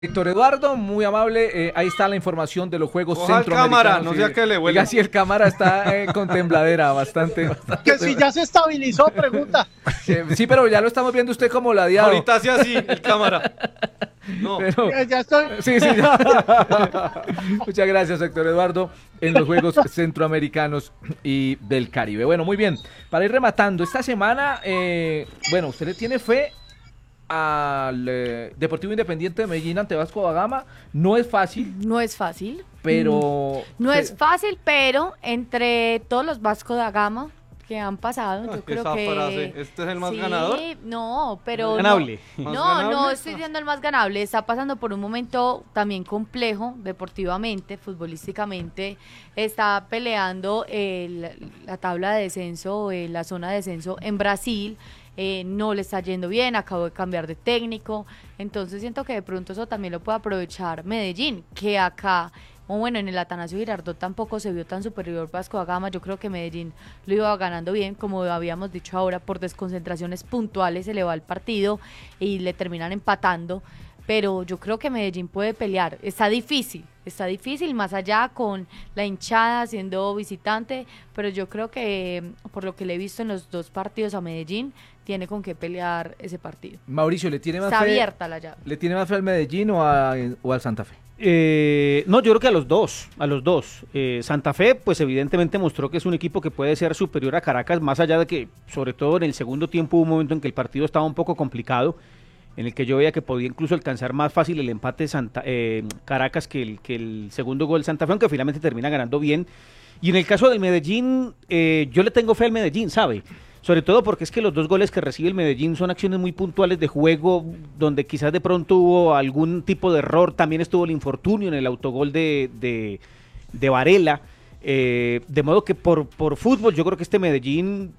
Héctor Eduardo, muy amable, ahí está la información de los Juegos Centroamericanos. Cámara, no sea que le huele. Diga si el cámara está con tembladera, bastante. Que si ya se estabilizó, pregunta. Sí, pero ya lo estamos viendo usted como ladeado. Ahorita hace así, el cámara. No. Pero, Ya estoy. sí, ya. Muchas gracias, Héctor Eduardo, en los Juegos Centroamericanos y del Caribe. Bueno, muy bien, para ir rematando, esta semana, ¿usted le tiene fe al Deportivo Independiente de Medellín ante Vasco da Gama? No es fácil. No es fácil. Pero... No es fácil, pero entre todos los Vasco da Gama que han pasado, yo creo que... frase. ¿Este es el más ganador? No, pero... Ganable. No estoy diciendo el más ganable. Está pasando por un momento también complejo, deportivamente, futbolísticamente. Está peleando la tabla de descenso, la zona de descenso en Brasil. No le está yendo bien, acabó de cambiar de técnico, entonces siento que de pronto eso también lo puede aprovechar Medellín, que acá, en el Atanasio Girardot tampoco se vio tan superior Vasco da Gama. Yo creo que Medellín lo iba ganando bien, como habíamos dicho ahora, por desconcentraciones puntuales se le va el partido y le terminan empatando, pero yo creo que Medellín puede pelear. Está difícil más allá con la hinchada siendo visitante, pero yo creo que por lo que le he visto en los dos partidos a Medellín, tiene con qué pelear ese partido. Mauricio, ¿le tiene más Está fe? Abierta la llave. ¿Le tiene más fe al Medellín o al Santa Fe? No, yo creo que a los dos. Santa Fe, pues evidentemente mostró que es un equipo que puede ser superior a Caracas, más allá de que, sobre todo en el segundo tiempo, hubo un momento en que el partido estaba un poco complicado, en el que yo veía que podía incluso alcanzar más fácil el empate Caracas que el segundo gol Santa Fe, aunque finalmente termina ganando bien. Y en el caso del Medellín, yo le tengo fe al Medellín, ¿sabe? Sobre todo porque es que los dos goles que recibe el Medellín son acciones muy puntuales de juego, donde quizás de pronto hubo algún tipo de error. También estuvo el infortunio en el autogol de Varela. De modo que por fútbol, yo creo que este Medellín,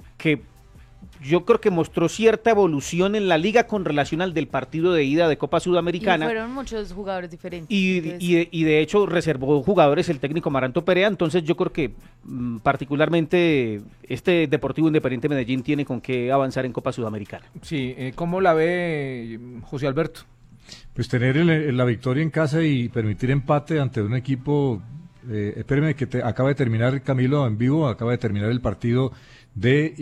yo creo que mostró cierta evolución en la liga con relación al del partido de ida de Copa Sudamericana. Y fueron muchos jugadores diferentes. Y de hecho reservó jugadores el técnico Maranto Perea, entonces yo creo que particularmente este Deportivo Independiente Medellín tiene con qué avanzar en Copa Sudamericana. Sí, ¿cómo la ve José Alberto? Pues tener la victoria en casa y permitir empate ante un equipo, espéreme que acaba de terminar Camilo en vivo, acaba de terminar el partido de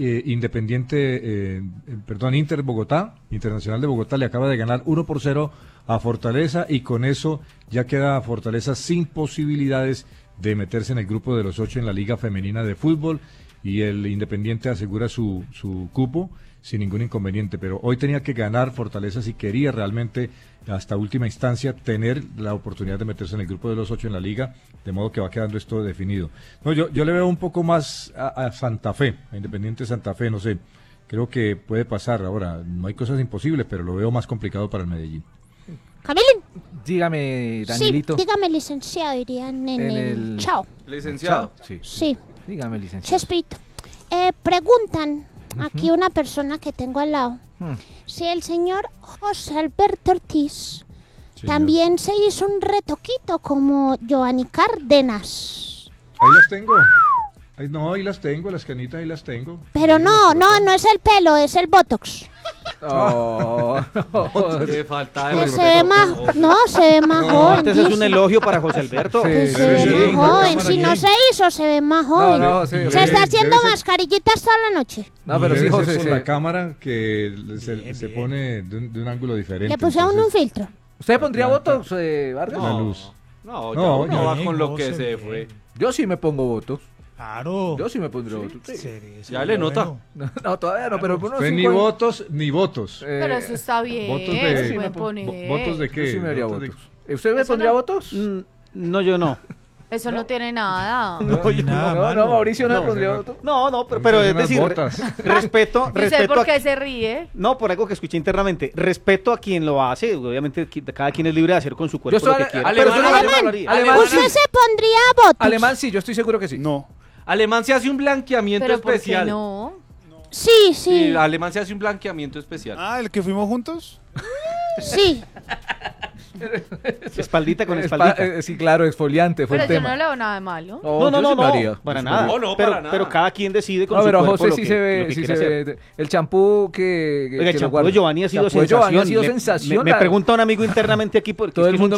Inter Bogotá, Internacional de Bogotá, le acaba de ganar 1-0 a Fortaleza y con eso ya queda Fortaleza sin posibilidades de meterse en el grupo de los 8 en la Liga Femenina de Fútbol y el Independiente asegura su cupo sin ningún inconveniente, pero hoy tenía que ganar Fortaleza si quería realmente hasta última instancia tener la oportunidad de meterse en el grupo de los 8 en la liga, de modo que va quedando esto definido. No, yo le veo un poco más a Santa Fe, a Independiente Santa Fe, no sé, creo que puede pasar. Ahora, no hay cosas imposibles, pero lo veo más complicado para el Medellín. Camilín. Dígame, Danielito. Sí, dígame licenciado, dirían en el Chao. Licenciado. Sí. Dígame, licenciado. Chespirito. Preguntan aquí una persona que tengo al lado, si el señor José Alberto Ortiz también se hizo un retoquito como Giovanni Cárdenas. Ahí las tengo. Ahí las tengo, las canitas ahí las tengo. Pero no es el pelo, es el Botox. Qué falta de se ve más, se ve más joven. Este es un elogio para José Alberto. Se ve más joven, si no se hizo, se ve más joven. Se está haciendo mascarillitas toda la noche. No, pero sí, José, por la cámara que se pone de un ángulo diferente. Le pusieron un filtro. ¿Usted pondría Botox, Vargas? La luz. No, va con lo que se fue. Yo sí me pongo Botox. Claro. Yo sí me pondría Botox. Ya le nota. No, todavía no, pero... Pues ni votos ni votos. Pero eso está bien. ¿Votos de qué? Yo sí me haría Botox. ¿Usted me pondría Botox? No, yo no. Eso no tiene nada. No, Mauricio no me pondría Botox. No, pero es decir, respeto ¿Usted por qué a... se ríe? No, por algo que escuché internamente. Respeto a quien lo hace. Obviamente, cada quien es libre de hacer con su cuerpo lo que quiera. ¿Usted se pondría Botox? Alemán sí, yo estoy seguro que sí. No. Alemán se hace un blanqueamiento especial. ¿Pero por qué no? Sí. Alemán se hace un blanqueamiento especial. ¿El que fuimos juntos? Sí. Espaldita con espaldita. Sí, claro, exfoliante fue Pero el yo tema. no le veo nada de malo. No, yo sí lo haría. para nada. No, pero, para nada. pero cada quien decide con No, su pero cuerpo José lo sí que- se lo ve, que sí quiere se hacer. ve. El champú que Oiga, el lo champú guarda. de Giovanni ha sido El champú de sensación. Giovanni ha sido Me- sensación. Me pregunta un amigo internamente aquí porque Todo es el que es un mundo